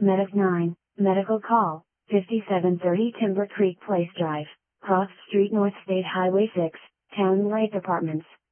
Medic 9, medical call, 5730 Timber Creek Place Drive, Cross Street North State Highway 6, Town Light Apartments.